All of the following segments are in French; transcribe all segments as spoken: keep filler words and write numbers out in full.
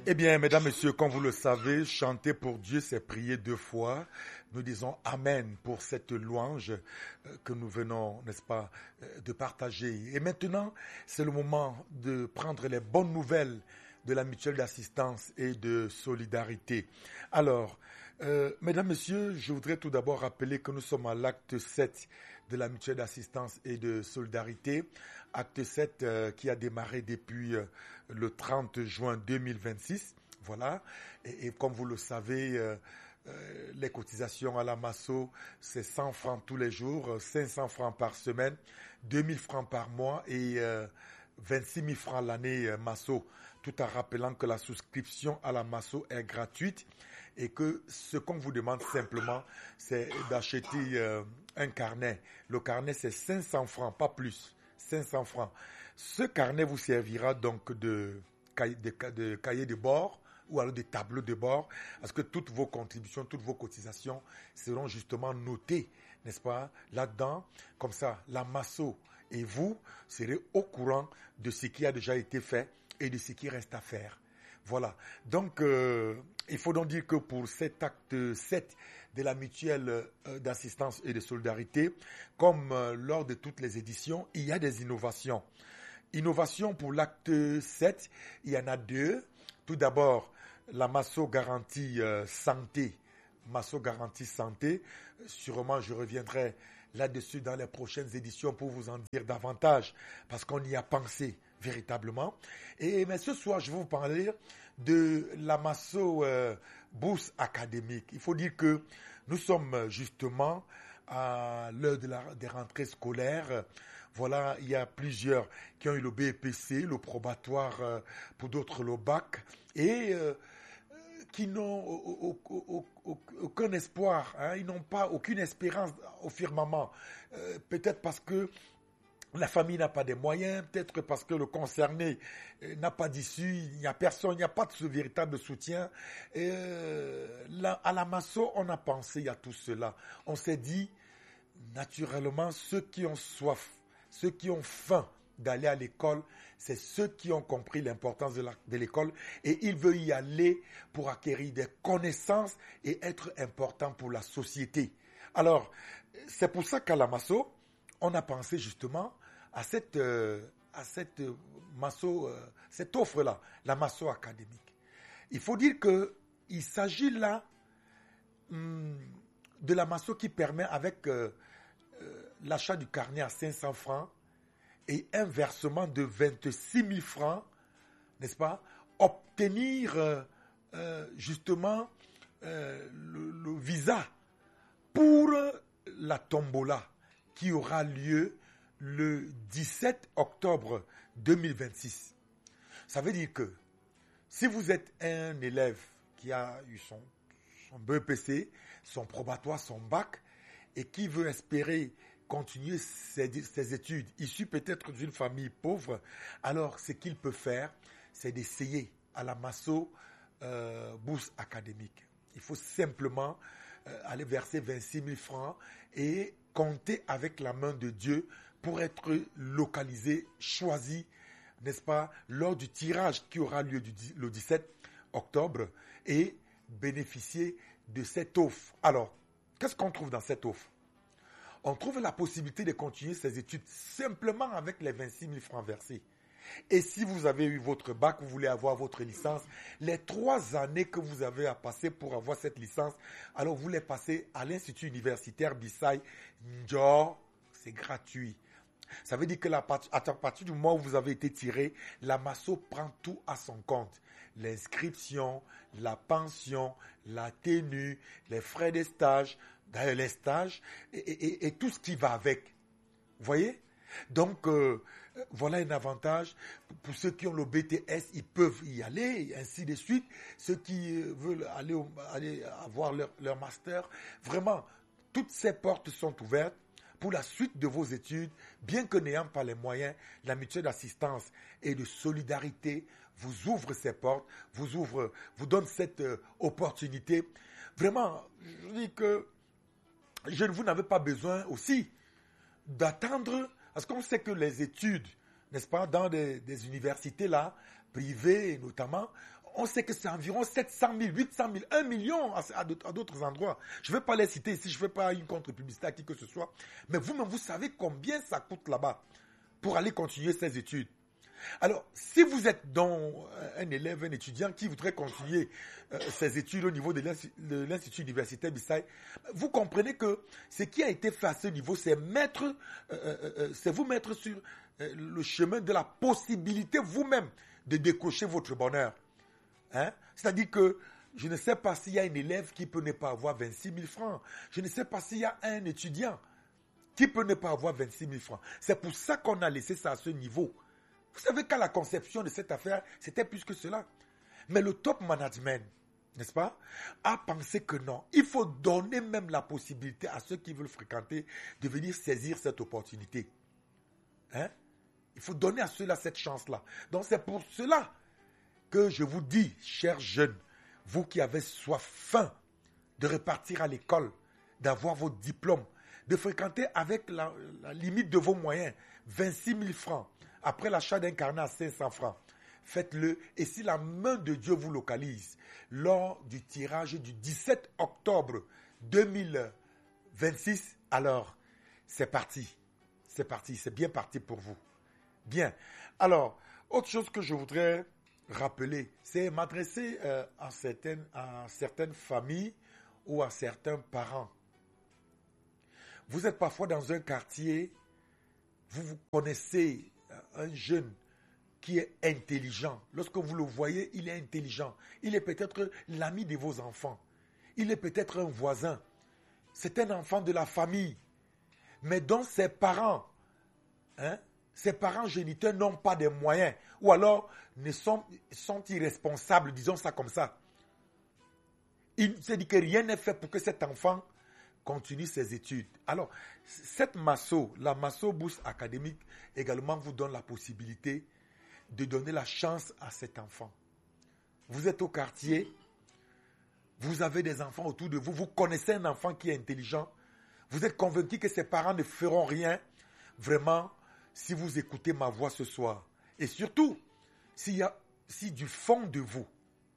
Eh bien, mesdames, messieurs, comme vous le savez, chanter pour Dieu, c'est prier deux fois. Nous disons Amen pour cette louange que nous venons, n'est-ce pas, de partager. Et maintenant, c'est le moment de prendre les bonnes nouvelles de la mutuelle d'assistance et de solidarité. Alors, euh, mesdames, messieurs, je voudrais tout d'abord rappeler que nous sommes à l'acte sept de la mutuelle d'assistance et de solidarité. Acte sept euh, qui a démarré depuis euh, le trente juin deux mille vingt-six. Voilà. Et, et comme vous le savez, euh, euh, les cotisations à la Masso, c'est cent francs tous les jours, cinq cents francs par semaine, deux mille francs par mois et euh, vingt-six mille francs l'année euh, Masso. Tout en rappelant que la souscription à la Masso est gratuite et que ce qu'on vous demande simplement, c'est d'acheter euh, un carnet. Le carnet, c'est cinq cents francs, pas plus. cinq cents francs. Ce carnet vous servira donc de cahier de, de, cahier de bord ou alors des tableaux de bord, parce que toutes vos contributions, toutes vos cotisations seront justement notées, n'est-ce pas, là-dedans. Comme ça, la Masso et vous serez au courant de ce qui a déjà été fait et de ce qui reste à faire. Voilà. Donc, euh, il faut donc dire que pour cet acte sept de la mutuelle euh, d'assistance et de solidarité, comme euh, lors de toutes les éditions, il y a des innovations. Innovation pour l'acte sept, il y en a deux. Tout d'abord, la Masso Garantie euh, Santé. Masso Garantie Santé. Sûrement, je reviendrai là-dessus dans les prochaines éditions pour vous en dire davantage, parce qu'on y a pensé véritablement. Et mais ce soir, je vais vous parler de la Masso euh, Bourse Académique. Il faut dire que nous sommes justement à l'heure de la, des rentrées scolaires. Voilà, il y a plusieurs qui ont eu le B E P C, le probatoire, euh, pour d'autres le bac, et euh, qui n'ont aucun espoir, hein, ils n'ont pas aucune espérance au firmament. Euh, peut-être parce que la famille n'a pas de moyens, peut-être parce que le concerné euh, n'a pas d'issue, il n'y a personne, il n'y a pas de ce véritable soutien. Et, euh, là, à la Masso, on a pensé à tout cela. On s'est dit, naturellement, ceux qui ont soif, ceux qui ont faim d'aller à l'école, c'est ceux qui ont compris l'importance de, la, de l'école et ils veulent y aller pour acquérir des connaissances et être important pour la société. Alors, c'est pour ça qu'à la Masso, on a pensé justement à cette, euh, à cette Masso, euh, cette offre-là, la Masso académique. Il faut dire que il s'agit là hum, de la Masso qui permet avec euh, euh, l'achat du carnet à cinq cents francs et un versement de vingt-six mille francs, n'est-ce pas, obtenir euh, euh, justement euh, le, le visa pour la tombola qui aura lieu le dix-sept octobre deux mille vingt-six. Ça veut dire que si vous êtes un élève qui a eu son, son B E P C, son probatoire, son bac, et qui veut espérer continuer ses, ses études, issu peut-être d'une famille pauvre, alors ce qu'il peut faire, c'est d'essayer à la Masso euh, Bourse Académique. Il faut simplement euh, aller verser vingt-six mille francs et compter avec la main de Dieu pour être localisé, choisi, n'est-ce pas, lors du tirage qui aura lieu du, le dix-sept octobre et bénéficier de cette offre. Alors, qu'est-ce qu'on trouve dans cette offre? On trouve la possibilité de continuer ses études simplement avec les vingt-six mille francs versés. Et si vous avez eu votre bac, vous voulez avoir votre licence, les trois années que vous avez à passer pour avoir cette licence, alors vous les passez à l'Institut universitaire Bissai Ndior, c'est gratuit. Ça veut dire que la part, à partir du moment où vous avez été tiré, la Masso prend tout à son compte. L'inscription, la pension, la tenue, les frais de stage, d'ailleurs les stages et, et, et tout ce qui va avec. Vous voyez? Donc, euh, voilà un avantage. Pour ceux qui ont le B T S, ils peuvent y aller, et ainsi de suite. Ceux qui veulent aller, aller avoir leur, leur master, vraiment, toutes ces portes sont ouvertes pour la suite de vos études, bien que n'ayant pas les moyens. La mutuelle d'assistance et de solidarité vous ouvre ces portes, vous ouvre, vous donne cette euh, opportunité. Vraiment, je dis que je, vous n'avez pas besoin aussi d'attendre, parce qu'on sait que les études, n'est-ce pas, dans des, des universités là, privées notamment, On sait que c'est environ sept cent mille, huit cent mille, un million à, à d'autres endroits. Je ne vais pas les citer ici, je ne fais pas une contre-publicité à qui que ce soit. Mais vous-même, vous savez combien ça coûte là-bas pour aller continuer ses études. Alors, si vous êtes donc un élève, un étudiant qui voudrait continuer euh, ses études au niveau de l'Institut universitaire Bissaï, vous comprenez que ce qui a été fait à ce niveau, c'est mettre, euh, euh, c'est vous mettre sur euh, le chemin de la possibilité vous-même de décrocher votre bonheur. Hein? C'est-à-dire que je ne sais pas s'il y a un élève qui peut ne pas avoir vingt-six mille francs. Je ne sais pas s'il y a un étudiant qui peut ne pas avoir vingt-six mille francs. C'est pour ça qu'on a laissé ça à ce niveau. Vous savez qu'à la conception de cette affaire, c'était plus que cela. Mais le top management, n'est-ce pas, a pensé que non. Il faut donner même la possibilité à ceux qui veulent fréquenter de venir saisir cette opportunité. Hein? Il faut donner à ceux-là cette chance-là. Donc c'est pour cela que je vous dis, chers jeunes, vous qui avez soif faim de repartir à l'école, d'avoir votre diplôme, de fréquenter avec la, la limite de vos moyens, vingt-six mille francs, après l'achat d'un carnet à cinq cents francs, faites-le. Et si la main de Dieu vous localise, lors du tirage du dix-sept octobre deux mille vingt-six, alors c'est parti. C'est parti, c'est bien parti pour vous. Bien. Alors, autre chose que je voudrais rappeler, c'est m'adresser euh, à, certaines, à certaines familles ou à certains parents. Vous êtes parfois dans un quartier, vous, vous connaissez un jeune qui est intelligent. Lorsque vous le voyez, il est intelligent. Il est peut-être l'ami de vos enfants. Il est peut-être un voisin. C'est un enfant de la famille. Mais dont ses parents, hein, ses parents géniteurs n'ont pas de moyens. Ou alors ne sont, sont irresponsables, disons ça comme ça. Il se dit que rien n'est fait pour que cet enfant continue ses études. Alors, cette Masso, la Masso Bourse Académique, également vous donne la possibilité de donner la chance à cet enfant. Vous êtes au quartier, vous avez des enfants autour de vous, vous connaissez un enfant qui est intelligent, vous êtes convaincu que ses parents ne feront rien. Vraiment, si vous écoutez ma voix ce soir, et surtout, s'il y a, si du fond de vous,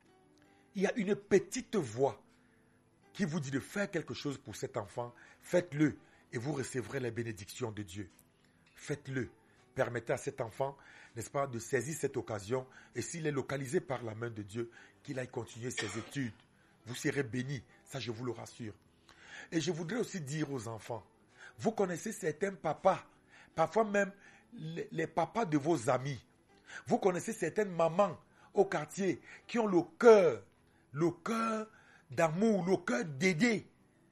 il y a une petite voix qui vous dit de faire quelque chose pour cet enfant, faites-le et vous recevrez les bénédictions de Dieu. Faites-le. Permettez à cet enfant, n'est-ce pas, de saisir cette occasion et s'il est localisé par la main de Dieu, qu'il aille continuer ses études. Vous serez bénis, ça je vous le rassure. Et je voudrais aussi dire aux enfants, vous connaissez certains papas, parfois même les, les papas de vos amis. Vous connaissez certaines mamans au quartier qui ont le cœur, le cœur d'amour, le cœur d'aider.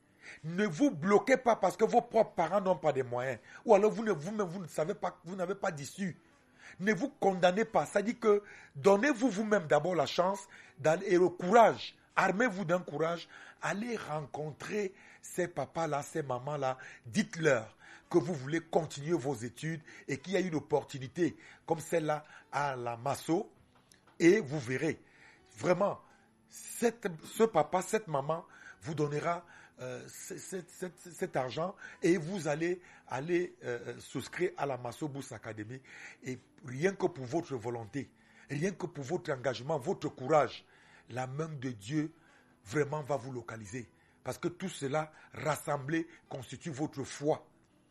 Ne vous bloquez pas parce que vos propres parents n'ont pas de moyens. Ou alors vous ne, vous-même, vous ne savez pas, vous n'avez pas d'issue. Ne vous condamnez pas. Ça dit que donnez-vous vous-même d'abord la chance et le courage. Armez-vous d'un courage. Allez rencontrer ces papas-là, ces mamans-là. Dites-leur que vous voulez continuer vos études et qu'il y a une opportunité comme celle-là à la Masso. Et vous verrez, vraiment, cette, ce papa, cette maman vous donnera euh, cet, cet, cet argent et vous allez aller euh, souscrire à la Masso Bourse Academy. Et rien que pour votre volonté, rien que pour votre engagement, votre courage, la main de Dieu vraiment va vous localiser. Parce que tout cela rassemblé constitue votre foi.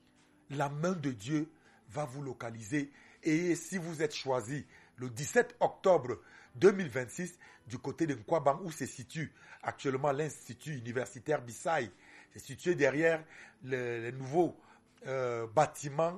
La main de Dieu va vous localiser. Et si vous êtes choisi le dix-sept octobre deux mille vingt-six, du côté de Nkwabang, où se situe actuellement l'Institut universitaire Bissaï, c'est situé derrière le, le nouveau euh, bâtiment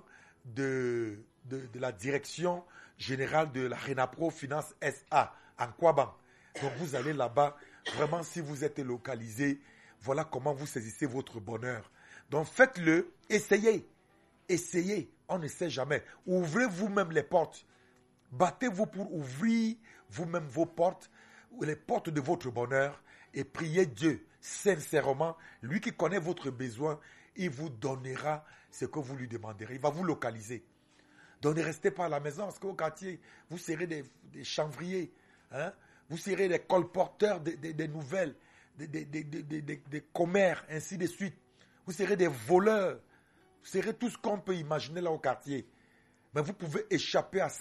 de, de, de la direction générale de la Renapro Finance S A, en Nkwabang. Donc vous allez là-bas, vraiment si vous êtes localisé, voilà comment vous saisissez votre bonheur. Donc faites-le, essayez, essayez, on ne sait jamais. Ouvrez vous-même les portes. Battez-vous pour ouvrir vous-même vos portes, les portes de votre bonheur et priez Dieu sincèrement. Lui qui connaît votre besoin, il vous donnera ce que vous lui demanderez. Il va vous localiser. Donc ne restez pas à la maison parce qu'au quartier, vous serez des, des chanvriers. Hein? Vous serez des colporteurs des de, de nouvelles, des de, de, de, de, de, de commères, ainsi de suite. Vous serez des voleurs. Vous serez tout ce qu'on peut imaginer là au quartier. Mais vous pouvez échapper à ça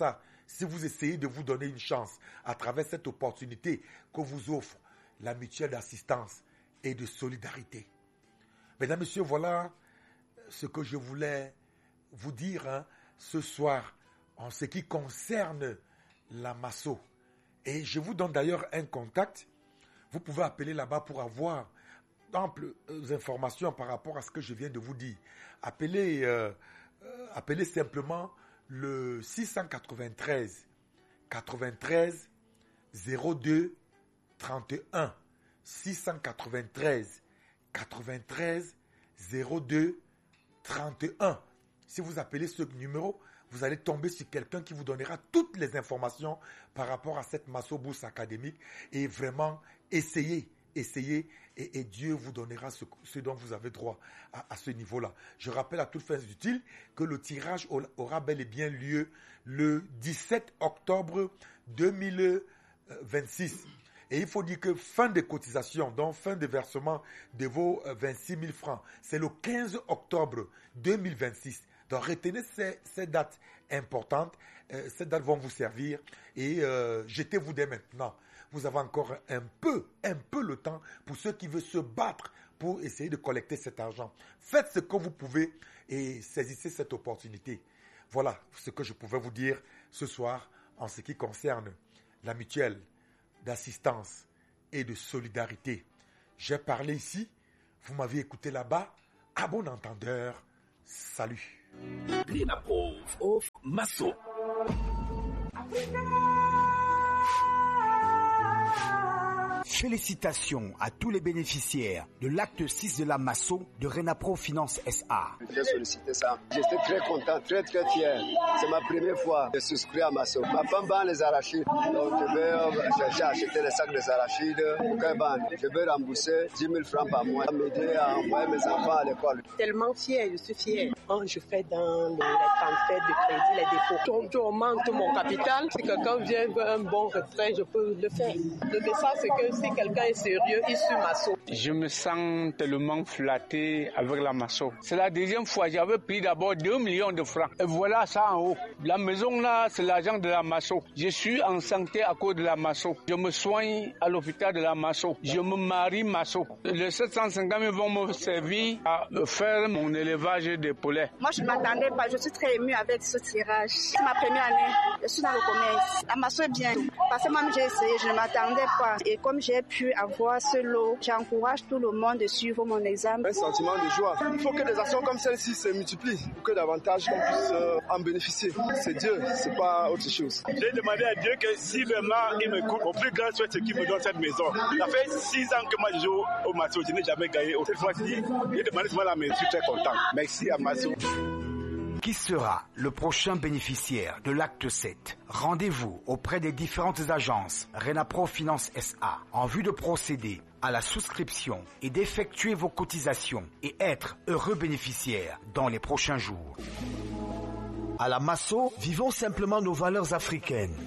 si vous essayez de vous donner une chance à travers cette opportunité que vous offre la mutuelle d'assistance et de solidarité. Mesdames, Messieurs, voilà ce que je voulais vous dire hein, ce soir en ce qui concerne la Masso. Et je vous donne d'ailleurs un contact. Vous pouvez appeler là-bas pour avoir d'amples informations par rapport à ce que je viens de vous dire. Appelez, euh, euh, appelez simplement le six cent quatre-vingt-treize quatre-vingt-treize zéro deux trente et un. six cent quatre-vingt-treize quatre-vingt-treize zéro deux trente et un. Si vous appelez ce numéro, vous allez tomber sur quelqu'un qui vous donnera toutes les informations par rapport à cette Masso Bourse académique et vraiment essayez, essayez et, et Dieu vous donnera ce, ce dont vous avez droit à, à ce niveau-là. Je rappelle à toutes fins utiles que le tirage aura bel et bien lieu le dix-sept octobre deux mille vingt-six. Et il faut dire que fin de cotisation, donc fin de versement de vos vingt-six mille francs, c'est le quinze octobre deux mille vingt-six. Donc retenez ces, ces dates importantes, euh, ces dates vont vous servir et euh, jetez-vous dès maintenant. Vous avez encore un peu, un peu le temps pour ceux qui veulent se battre pour essayer de collecter cet argent. Faites ce que vous pouvez et saisissez cette opportunité. Voilà ce que je pouvais vous dire ce soir en ce qui concerne la mutuelle d'assistance et de solidarité. J'ai parlé ici, vous m'avez écouté là-bas. À bon entendeur, salut. RENAPROV of Masso. Félicitations à tous les bénéficiaires de l'acte six de la Masso de RENAPROV Finance S A. J'ai sollicité ça. J'étais très content, très très fier. C'est ma première fois de souscrire à Masso. Ma femme vend les arachides. Donc je vais chercher à acheter les sacs des arachides. Je vais rembourser dix mille francs par mois. M'aider à envoyer mes enfants à l'école. Tellement fier, je suis fier. Quand je fais dans le, les transferts de crédit, les dépôts, je augmente mon capital. Si quelqu'un vient veut un bon retrait, je peux le faire. Le message, c'est que si quelqu'un est sérieux, il suit Masso. Je me sens tellement flatté avec la Masso. C'est la deuxième fois. J'avais pris d'abord deux millions de francs. Et voilà ça en haut. La maison là, c'est l'argent de la Masso. Je suis en santé à cause de la Masso. Je me soigne à l'hôpital de la Masso. Je me marie Masso. Les sept cent cinquante mille vont me servir à faire mon élevage de poulets. Moi, je ne m'attendais pas. Je suis très émue avec ce tirage. C'est ma première année. Je suis dans le commerce. La Masso est bien. Parce que moi, j'ai essayé. Je ne m'attendais pas. Et comme j'ai pu avoir ce lot, j'encourage tout le monde de suivre mon examen. Un sentiment de joie. Il faut que des actions comme celle-ci se multiplient pour que davantage on puisse euh, en bénéficier. C'est Dieu, c'est pas autre chose. J'ai demandé à Dieu que si vraiment il me coupe, au plus grand souhait, c'est qu'il me donne cette maison. Ça fait six ans que moi je joue au Masso, je n'ai jamais gagné. Cette fois-ci, j'ai demandé souvent la maison, je suis très content. Merci à Masso. Qui sera le prochain bénéficiaire de l'acte sept? Rendez-vous auprès des différentes agences RENAPROV Finance S A en vue de procéder à la souscription et d'effectuer vos cotisations et être heureux bénéficiaire dans les prochains jours. À la Masso, vivons simplement nos valeurs africaines.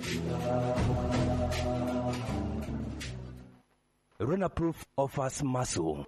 RENAPROV offers Masso.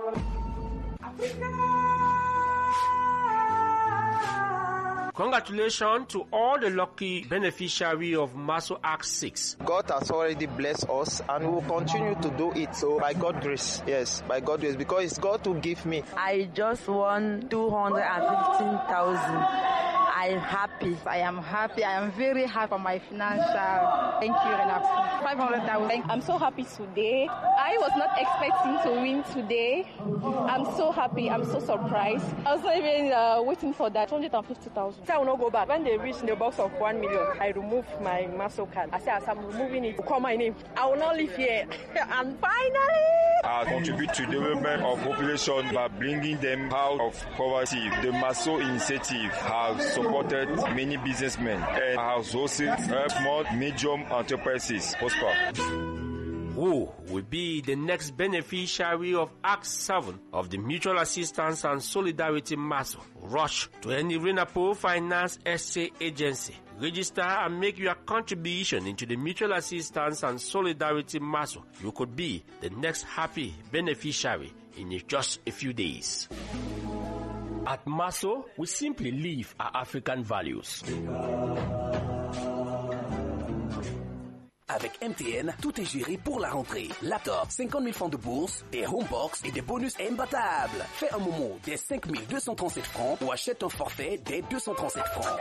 Congratulations to all the lucky beneficiaries of Masso Act six. God has already blessed us and will continue to do it. So by God's grace, yes, by God's grace, because it's God who give me. I just won two hundred fifteen thousand. I'm happy. I am happy. I am very happy for my financial. Thank you, RENAPROV. five hundred thousand. I'm so happy today. I was not expecting to win today. I'm so happy. I'm so surprised. I was not even uh, waiting for that. one hundred fifty thousand. I will not go back. When they reach the box of one million, I remove my Masso card. I said, as I'm removing it, call my name. I will not live here. And finally, I contribute to the development of population by bringing them out of poverty. The Masso initiative has supported many businessmen and has also helped more medium enterprises prosper. Who will be the next beneficiary of Act seven of the Mutual Assistance and Solidarity Masso? Rush to any RENAPROV Finance S A agency. Register and make your contribution into the Mutual Assistance and Solidarity Masso. You could be the next happy beneficiary in just a few days. At Masso, we simply live our African values. M T N, tout est géré pour la rentrée. Laptop, cinquante mille francs de bourse, des homebox et des bonus imbattables. Fais un Momo des cinq mille deux cent trente-sept francs ou achète un forfait des deux cent trente-sept francs.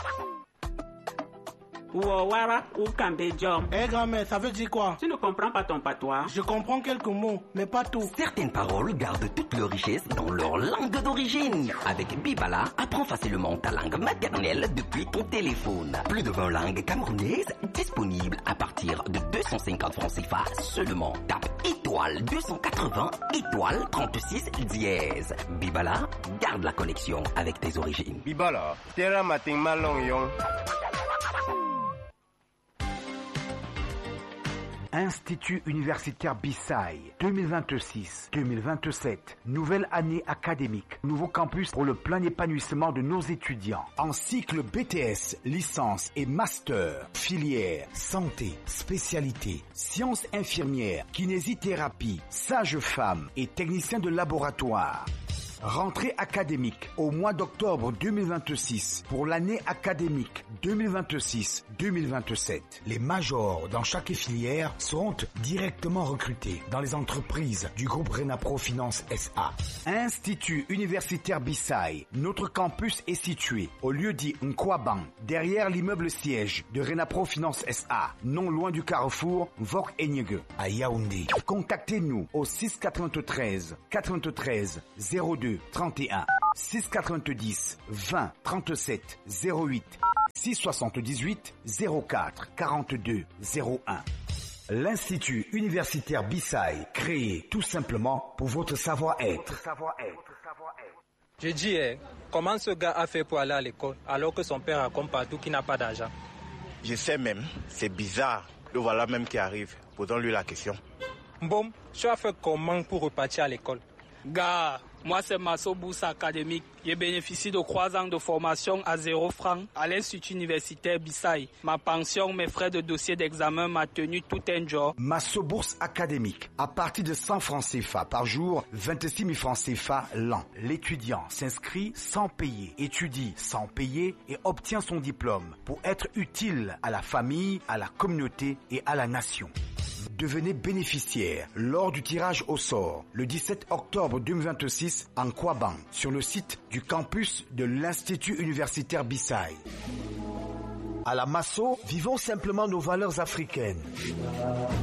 Ouawara ou Kambedjom. Eh grand-mère, ça veut dire quoi? Tu ne comprends pas ton patois? Je comprends quelques mots, mais pas tout. Certaines paroles gardent toute leur richesse dans leur langue d'origine. Avec Bibala, apprends facilement ta langue maternelle depuis ton téléphone. Plus de vingt langues camerounaises disponibles à partir de deux cent cinquante francs C F A seulement. Tape étoile deux cent quatre-vingts, étoile trente-six dièse. Bibala, garde la connexion avec tes origines. Bibala, terra mating malong yong. Institut universitaire Bissai deux mille vingt-six deux mille vingt-sept. Nouvelle année académique. Nouveau campus pour le plein épanouissement de nos étudiants. En cycle B T S, licence et master. Filière, santé, spécialité, sciences infirmières, kinésithérapie, sage-femme et technicien de laboratoire. Rentrée académique au mois d'octobre deux mille vingt-six pour l'année académique deux mille vingt-six deux mille vingt-sept. Les majors dans chaque filière seront directement recrutés dans les entreprises du groupe Renapro Finance S A. Institut universitaire Bissai. Notre campus est situé au lieu dit Nkwaban, derrière l'immeuble siège de Renapro Finance S A, non loin du carrefour Vok Enyege à Yaoundé. Contactez-nous au six quatre-vingt-treize quatre-vingt-treize zéro deux trente et un, six quatre-vingt-dix vingt trente-sept zéro huit, six soixante-dix-huit zéro quatre quarante-deux zéro un. L'Institut universitaire Bissai, créé tout simplement pour votre savoir-être. Je dis, eh, comment ce gars a fait pour aller à l'école alors que son père raconte partout qu'il n'a pas d'argent? Je sais même, c'est bizarre. Le voilà même qui arrive. Posons-lui la question. Bon, tu as fait comment pour repartir à l'école? Gars, moi c'est Masso Bourse Académique. J'ai bénéficié de trois ans de formation à zéro franc à l'Institut universitaire Bissai. Ma pension, mes frais de dossier d'examen m'a tenu tout un jour. Masso Bourse Académique. À partir de cent francs C F A par jour, vingt-six mille francs C F A l'an. L'étudiant s'inscrit sans payer, étudie sans payer et obtient son diplôme pour être utile à la famille, à la communauté et à la nation. Devenez bénéficiaire lors du tirage au sort le dix-sept octobre deux mille vingt-six en Kwaban sur le site du campus de l'Institut universitaire Bissai. À la Masso, vivons simplement nos valeurs africaines.